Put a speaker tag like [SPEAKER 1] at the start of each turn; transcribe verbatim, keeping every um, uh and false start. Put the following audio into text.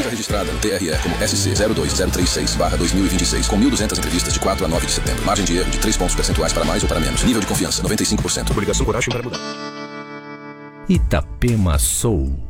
[SPEAKER 1] empresa registrada no T R E como S C zero dois zero três seis barra dois mil e vinte e seis, com mil e duzentas entrevistas de quatro a nove de setembro. Margem de erro de três pontos percentuais para mais ou para menos. Nível de confiança, noventa e cinco por cento. Publicação Coragem para mudar.
[SPEAKER 2] Itapema Soul.